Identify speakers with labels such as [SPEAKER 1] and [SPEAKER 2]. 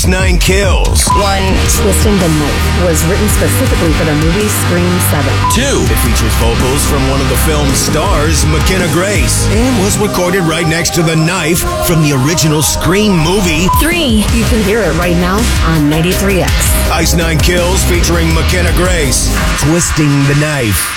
[SPEAKER 1] Nine Kills.
[SPEAKER 2] 1.
[SPEAKER 3] Twisting the Knife was written specifically for the movie Scream 7.
[SPEAKER 1] 2. It features vocals from one of the film's stars, McKenna Grace, and was recorded right next to the knife from the original Scream movie.
[SPEAKER 2] 3.
[SPEAKER 3] You can hear it right now on 93X.
[SPEAKER 1] Ice Nine Kills featuring McKenna Grace. Twisting the Knife.